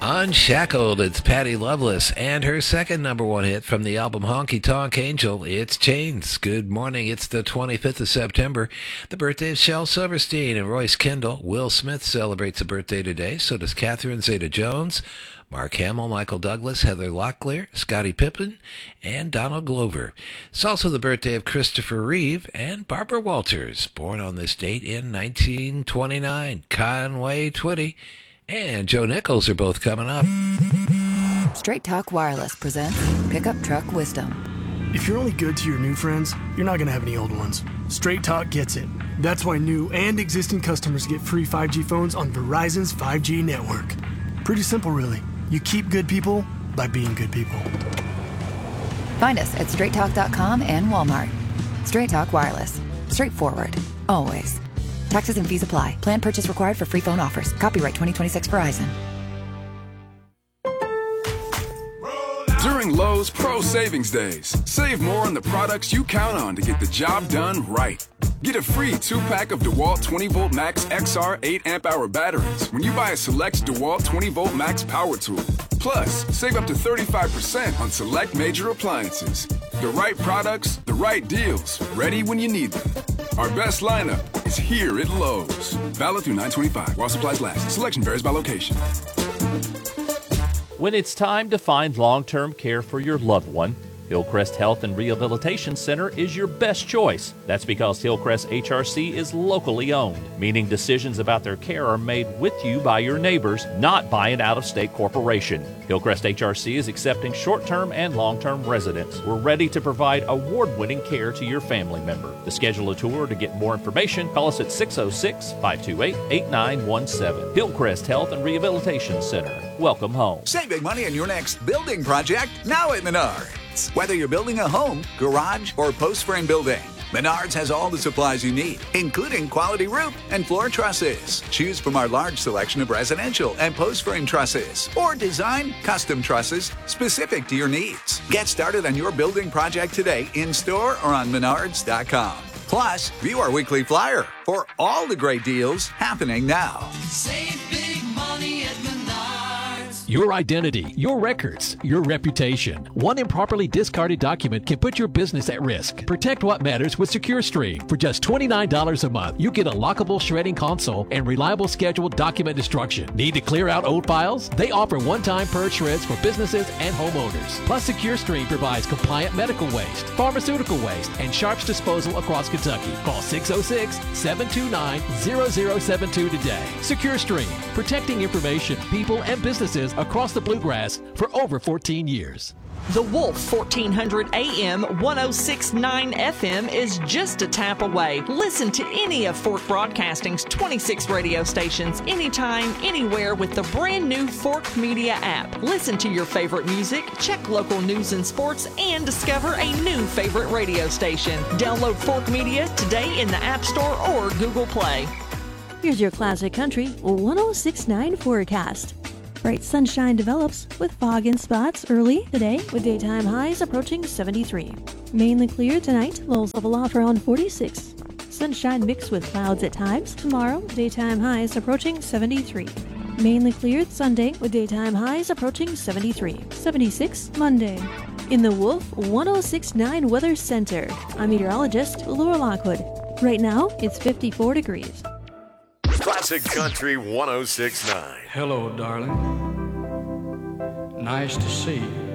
Unshackled, it's Patty Loveless, and her second number one hit from the album Honky Tonk Angel, it's Chains. Good morning, it's the 25th of September, the birthday of Shel Silverstein and Royce Kendall. Will Smith celebrates a birthday today, so does Catherine Zeta-Jones, Mark Hamill, Michael Douglas, Heather Locklear, Scottie Pippen, and Donald Glover. It's also the birthday of Christopher Reeve and Barbara Walters, born on this date in 1929. Conway Twitty and Joe Nichols are both coming up. Straight Talk Wireless presents Pickup Truck Wisdom. If you're only good to your new friends, you're not going to have any old ones. Straight Talk gets it. That's why new and existing customers get free 5G phones on Verizon's 5G network. Pretty simple, really. You keep good people by being good people. Find us at straighttalk.com and Walmart. Straight Talk Wireless. Straightforward. Always. Taxes and fees apply. Plan purchase required for free phone offers. Copyright 2026 Verizon. During Lowe's Pro Savings Days, save more on the products you count on to get the job done right. Get a free 2-pack of DeWalt 20V Max XR 8-amp-hour batteries when you buy a select DeWalt 20V Max power tool. Plus, save up to 35% on select major appliances. The right products, the right deals, ready when you need them. Our best lineup is here at Lowe's. Valid through 9/25 while supplies last. Selection varies by location. When it's time to find long-term care for your loved one, Hillcrest Health and Rehabilitation Center is your best choice. That's because Hillcrest HRC is locally owned, meaning decisions about their care are made with you by your neighbors, not by an out-of-state corporation. Hillcrest HRC is accepting short-term and long-term residents. We're ready to provide award-winning care to your family member. To schedule a tour or to get more information, call us at 606-528-8917. Hillcrest Health and Rehabilitation Center. Welcome home. Save big money on your next building project now at Menards. Whether you're building a home, garage, or post-frame building, Menards has all the supplies you need, including quality roof and floor trusses. Choose from our large selection of residential and post-frame trusses, or design custom trusses specific to your needs. Get started on your building project today in-store or on Menards.com. Plus, view our weekly flyer for all the great deals happening now. Save big money at Menards. Your identity, your records, your reputation. One improperly discarded document can put your business at risk. Protect what matters with SecureStream. For just $29 a month, you get a lockable shredding console and reliable scheduled document destruction. Need to clear out old files? They offer one-time purge shreds for businesses and homeowners. Plus, SecureStream provides compliant medical waste, pharmaceutical waste, and sharps disposal across Kentucky. Call 606-729-0072 today. SecureStream, protecting information, people, and businesses across the Bluegrass for over 14 years. The Wolf 1400 AM 1069 FM is just a tap away. Listen to any of Fork Broadcasting's 26 radio stations anytime, anywhere with the brand new Fork Media app. Listen to your favorite music, check local news and sports, and discover a new favorite radio station. Download Fork Media today in the App Store or Google Play. Here's your classic country 1069 forecast. Bright sunshine develops with fog in spots early today with daytime highs approaching 73. Mainly clear tonight, lows level off around 46. Sunshine mixed with clouds at times. Tomorrow, daytime highs approaching 73. Mainly cleared Sunday with daytime highs approaching 73. 76 Monday. In the Wolf 1069 Weather Center, I'm meteorologist Laura Lockwood. Right now, it's 54 degrees. Classic Country 1069. Hello, darling. Nice to see you.